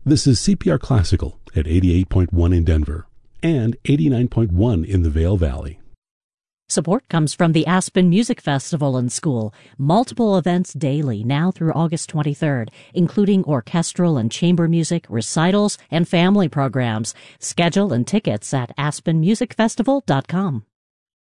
This is CPR Classical at 88.1 in Denver and 89.1 in the Vail Valley. Support comes from the Aspen Music Festival and School. Multiple events daily now through August 23rd, including orchestral and chamber music, recitals, and family programs. Schedule and tickets at aspenmusicfestival.com.